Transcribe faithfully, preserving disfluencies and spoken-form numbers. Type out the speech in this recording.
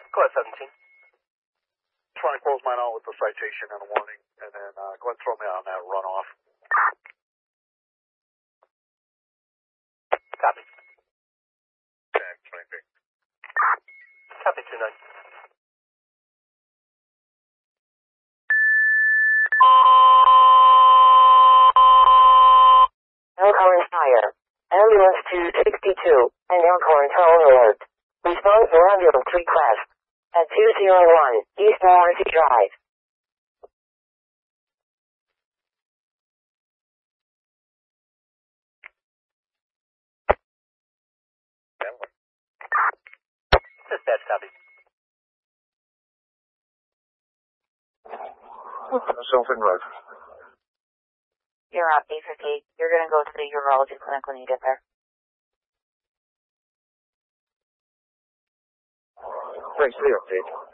Go ahead, seventeen. Trying to close mine out with the citation and a warning, and then uh, go ahead and throw me on that runoff. Copy. Tag twenty-three. Copy, two nine. Elkhorn Fire. Ambulance two sixty-two, and Elkhorn Tone Alert. Response for ambulance request. At two oh one, East Morrissey Drive. Dispatch, copy. Sylvan Road. You're up, eight fifty. You're gonna go to the urology clinic when you get there. Thanks for the update.